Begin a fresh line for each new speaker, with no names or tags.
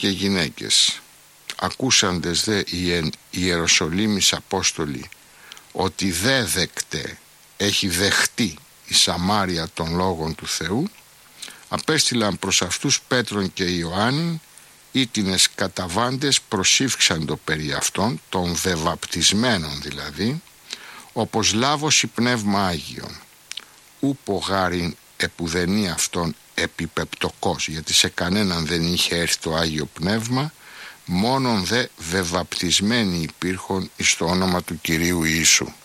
και γυναίκες. Ακούσαντες δε οι Ιεροσολύμης Απόστολοι ότι δε δεκτέ έχει δεχτεί η Σαμάρια των λόγων του Θεού, απέστειλαν προς αυτούς Πέτρον και Ιωάννην, ήτινες καταβάντες προσήφξαντο περί αυτών, των βεβαπτισμένων δηλαδή, όπως λάβωση πνεύμα Άγιον. Ούπο γάριν επουδενή αυτόν επιπεπτοκός, γιατί σε κανέναν δεν είχε έρθει το Άγιο Πνεύμα, μόνον δε βεβαπτισμένοι υπήρχον εις το όνομα του Κυρίου Ιησού.